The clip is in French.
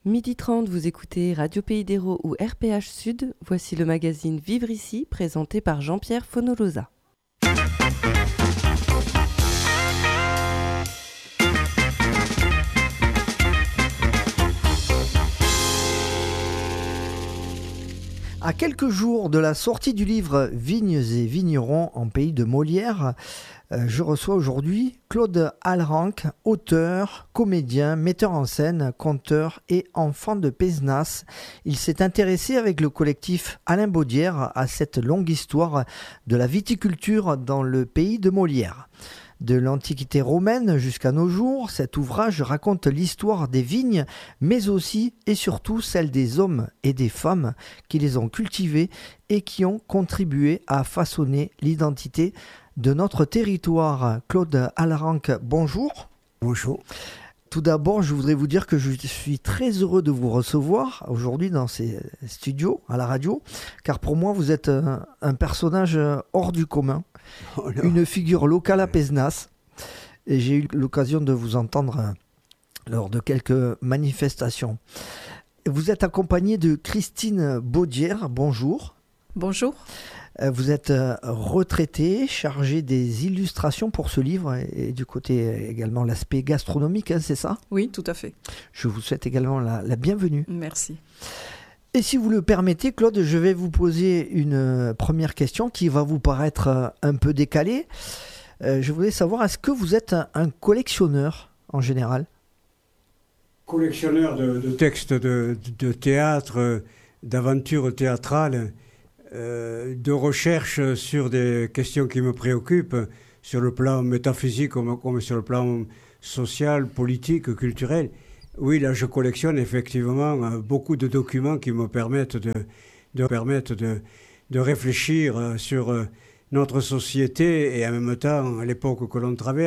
12h30, vous écoutez Radio Pays d'Hérault ou RPH Sud. Voici le magazine Vivre ici, présenté par Jean-Pierre Fonolosa. À quelques jours de la sortie du livre Vignes et vignerons en pays de Molière, je reçois aujourd'hui Claude Alranc, auteur, comédien, metteur en scène, conteur et enfant de Pézenas. Il s'est intéressé avec le collectif Alain Baudière à cette longue histoire de la viticulture dans le pays de Molière. De l'Antiquité romaine jusqu'à nos jours, cet ouvrage raconte l'histoire des vignes, mais aussi et surtout celle des hommes et des femmes qui les ont cultivées et qui ont contribué à façonner l'identité de notre territoire. Claude Alranc, bonjour. Bonjour. Tout d'abord, je voudrais vous dire que je suis très heureux de vous recevoir aujourd'hui dans ces studios à la radio, car pour moi, vous êtes un personnage hors du commun, une figure locale à Pézenas. Et j'ai eu l'occasion de vous entendre lors de quelques manifestations. Vous êtes accompagné de Christine Baudière. Bonjour. Bonjour. Vous êtes retraitée, chargée des illustrations pour ce livre et du côté également l'aspect gastronomique, hein, c'est ça ? Oui, tout à fait. Je vous souhaite également la bienvenue. Merci. Et si vous le permettez, Claude, je vais vous poser une première question qui va vous paraître un peu décalée. Je voulais savoir, est-ce que vous êtes un collectionneur en général ? Collectionneur de textes de théâtre, d'aventures théâtrales, de recherche sur des questions qui me préoccupent, sur le plan métaphysique comme sur le plan social, politique, culturel. Oui, là, je collectionne effectivement beaucoup de documents qui me permettent de réfléchir sur notre société et en même temps l'époque que l'on traverse.